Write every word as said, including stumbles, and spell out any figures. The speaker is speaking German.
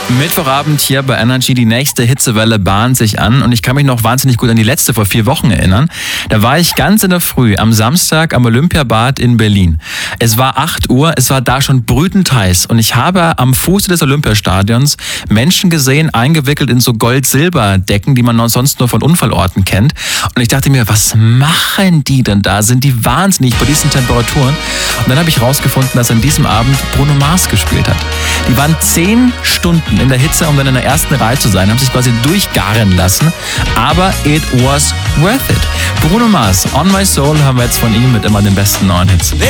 Mittwochabend hier bei Energy, die nächste Hitzewelle bahnt sich an und ich kann mich noch wahnsinnig gut an die letzte vor vier Wochen erinnern. Da war ich ganz in der Früh am Samstag am Olympiabad in Berlin. Es war acht Uhr, es war da schon brütend heiß und ich habe am Fuße des Olympiastadions Menschen gesehen, eingewickelt in so Gold-Silber-Decken, die man sonst nur von Unfallorten kennt. Und ich dachte mir, was machen die denn da? Sind die wahnsinnig bei diesen Temperaturen? Und dann habe ich rausgefunden, dass an diesem Abend Bruno Mars gespielt hat. Die waren zehn Stunden in der Hitze, um dann in der ersten Reihe zu sein, haben sich quasi durchgaren lassen, aber it was worth it. Bruno Mars, On My Soul, haben wir jetzt von ihm mit immer den besten neuen Hits.